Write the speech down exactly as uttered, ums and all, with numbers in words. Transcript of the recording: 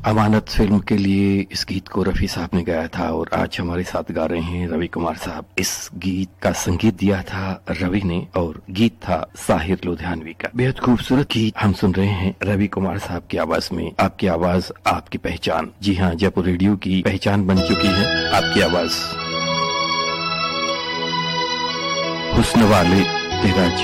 अमानत film के लिए इस गीत को रफी साहब ने गाया था और आज हमारे साथ गा रहे हैं रवि कुमार साहब। इस गीत का संगीत दिया था रवि ने और गीत था साहिर लुधियानवी का। बेहद खूबसूरत गीत हम सुन रहे हैं रवि कुमार साहब की आवाज में। आपकी आवाज आपकी पहचान। जी हाँ, जयपुर रेडियो की पहचान बन चुकी है आपकी आवाज। हुस्न वाले तेरा